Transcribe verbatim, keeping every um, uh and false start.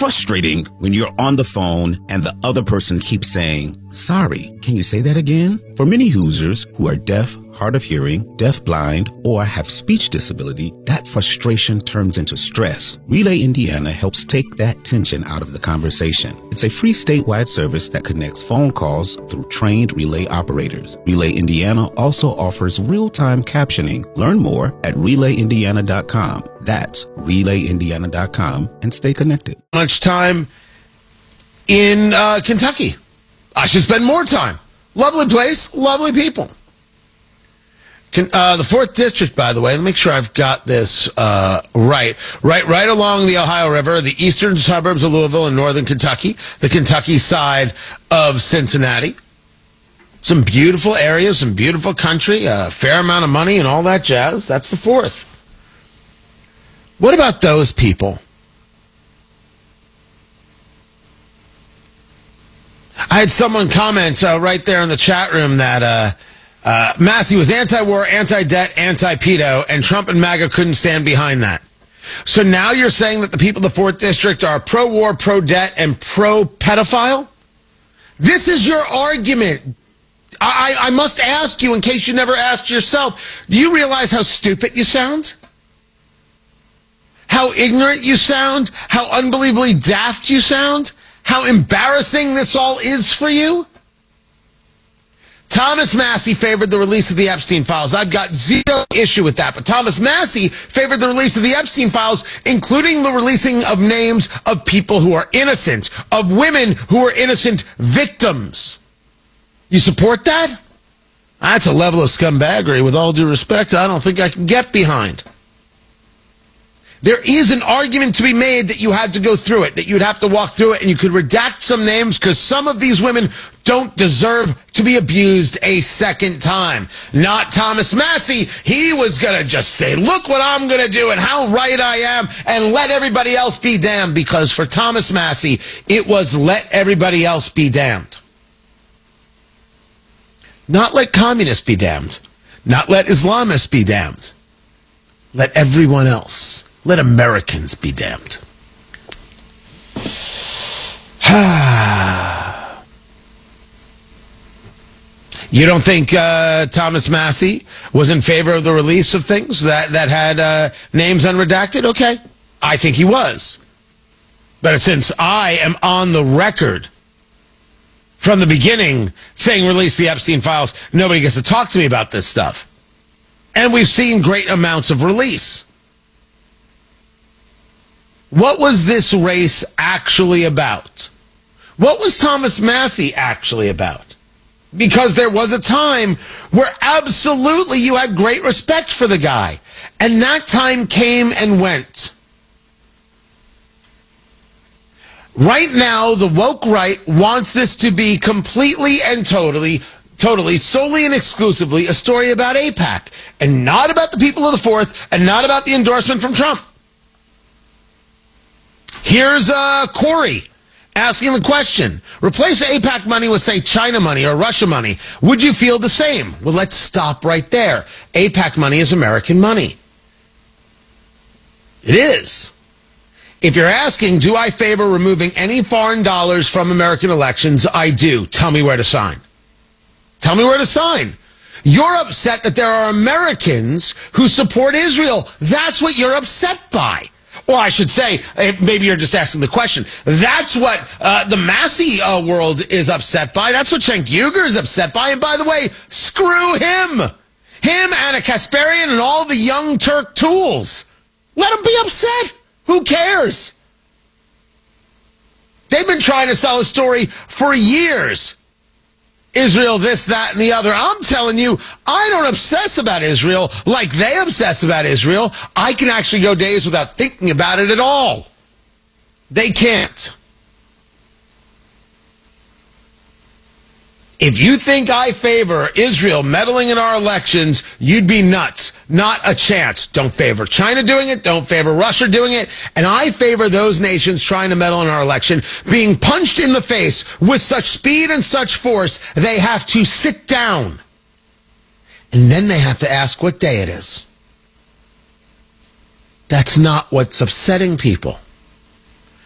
frustrating when you're on the phone and the other person keeps saying, sorry, can you say that again? For many Hoosiers who are deaf, hard of hearing, deaf-blind, or have speech disability, that frustration turns into stress. Relay Indiana helps take that tension out of the conversation. It's a free statewide service that connects phone calls through trained relay operators. Relay Indiana also offers real-time captioning. Learn more at relay indiana dot com. That's relay indiana dot com and stay connected. Much time in uh, Kentucky. I should spend more time. Lovely place, lovely people. Uh, the fourth District, by the way, let me make sure I've got this uh, right. Right right along the Ohio River, the eastern suburbs of Louisville in northern Kentucky, the Kentucky side of Cincinnati. Some beautiful areas, some beautiful country, a fair amount of money and all that jazz. That's the fourth. What about those people? I had someone comment uh, right there in the chat room that... Uh, Uh, Massey was anti-war, anti-debt, anti-pedo, and Trump and MAGA couldn't stand behind that. So now you're saying that the people of the fourth District are pro-war, pro-debt, and pro-pedophile? This is your argument. I, I must ask you, in case you never asked yourself, do you realize how stupid you sound? How ignorant you sound? How unbelievably daft you sound? How embarrassing this all is for you? Thomas Massey favored the release of the Epstein files. I've got zero issue with that. But Thomas Massey favored the release of the Epstein files, including the releasing of names of people who are innocent, of women who are innocent victims. You support that? That's a level of scumbaggery, with all due respect, I don't think I can get behind. There is an argument to be made that you had to go through it, that you'd have to walk through it, and you could redact some names because some of these women don't deserve to be abused a second time. Not Thomas Massey. He was going to just say, look what I'm going to do and how right I am, and let everybody else be damned, because for Thomas Massey, it was let everybody else be damned. Not let communists be damned. Not let Islamists be damned. Let everyone else. Let Americans be damned. You don't think uh, Thomas Massey was in favor of the release of things that, that had uh, names unredacted? Okay. I think he was. But since I am on the record from the beginning saying release the Epstein files, nobody gets to talk to me about this stuff. And we've seen great amounts of release. What was this race actually about? What was Thomas Massey actually about? Because there was a time where absolutely you had great respect for the guy. And that time came and went. Right now, the woke right wants this to be completely and totally, totally, solely and exclusively a story about AIPAC. And not about the people of the fourth, and not about the endorsement from Trump. Here's uh, Corey asking the question. Replace AIPAC money with, say, China money or Russia money. Would you feel the same? Well, let's stop right there. AIPAC money is American money. It is. If you're asking, do I favor removing any foreign dollars from American elections? I do. Tell me where to sign. Tell me where to sign. You're upset that there are Americans who support Israel. That's what you're upset by. Or I should say, maybe you're just asking the question. That's what uh, the Massey uh, world is upset by. That's what Cenk Uygur is upset by. And by the way, screw him. Him, Anna Kasparian, and all the Young Turk tools. Let them be upset. Who cares? They've been trying to sell a story for years. Israel, this, that, and the other. I'm telling you, I don't obsess about Israel like they obsess about Israel. I can actually go days without thinking about it at all. They can't. If you think I favor Israel meddling in our elections, you'd be nuts. Not a chance. Don't favor China doing it. Don't favor Russia doing it. And I favor those nations trying to meddle in our election being punched in the face with such speed and such force, they have to sit down. And then they have to ask what day it is. That's not what's upsetting people.